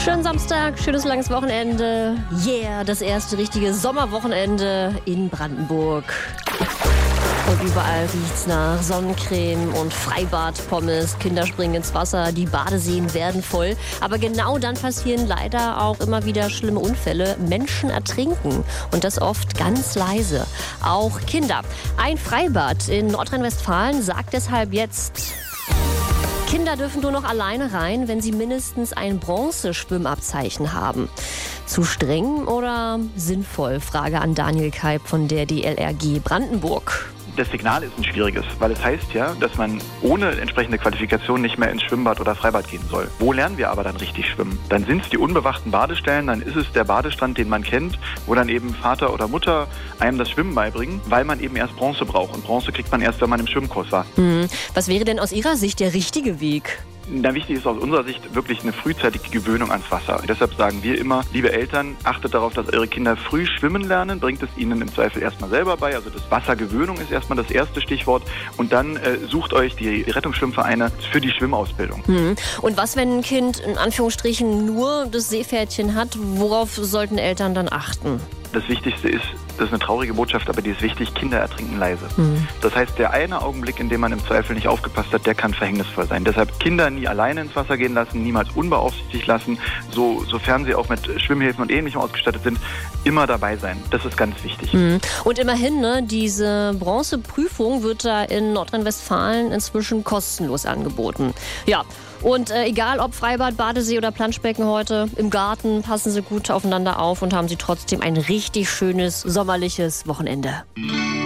Schönen Samstag, schönes langes Wochenende. Yeah, das erste richtige Sommerwochenende in Brandenburg. Und überall riecht's nach Sonnencreme und Freibad-Pommes. Kinder springen ins Wasser, die Badeseen werden voll. Aber genau dann passieren leider auch immer wieder schlimme Unfälle. Menschen ertrinken und das oft ganz leise. Auch Kinder. Ein Freibad in Nordrhein-Westfalen sagt deshalb jetzt: Kinder dürfen nur noch alleine rein, wenn sie mindestens ein Bronzeschwimmabzeichen haben. Zu streng oder sinnvoll? Frage an Daniel Keib von der DLRG Brandenburg. Das Signal ist ein schwieriges, weil es heißt ja, dass man ohne entsprechende Qualifikation nicht mehr ins Schwimmbad oder Freibad gehen soll. Wo lernen wir aber dann richtig schwimmen? Dann sind es die unbewachten Badestellen, dann ist es der Badestrand, den man kennt, wo dann eben Vater oder Mutter einem das Schwimmen beibringen, weil man eben erst Bronze braucht. Und Bronze kriegt man erst, wenn man im Schwimmkurs war. Was wäre denn aus Ihrer Sicht der richtige Weg? Na, wichtig ist aus unserer Sicht wirklich eine frühzeitige Gewöhnung ans Wasser. Deshalb sagen wir immer, liebe Eltern, achtet darauf, dass eure Kinder früh schwimmen lernen, bringt es ihnen im Zweifel erstmal selber bei. Also das Wassergewöhnung ist erstmal das erste Stichwort. Und dann sucht euch die Rettungsschwimmvereine für die Schwimmausbildung. Und was, wenn ein Kind in Anführungsstrichen nur das Seepferdchen hat? Worauf sollten Eltern dann achten? Das Wichtigste ist, das ist eine traurige Botschaft, aber die ist wichtig, Kinder ertrinken leise. Das heißt, der eine Augenblick, in dem man im Zweifel nicht aufgepasst hat, der kann verhängnisvoll sein. Deshalb Kinder nie alleine ins Wasser gehen lassen, niemals unbeaufsichtigt lassen, sofern sie auch mit Schwimmhilfen und Ähnlichem ausgestattet sind, immer dabei sein. Das ist ganz wichtig. Und immerhin, ne, diese Bronzeprüfung wird da in Nordrhein-Westfalen inzwischen kostenlos angeboten. Ja. Und egal ob Freibad, Badesee oder Planschbecken heute, im Garten passen Sie gut aufeinander auf und haben Sie trotzdem ein richtig schönes sommerliches Wochenende.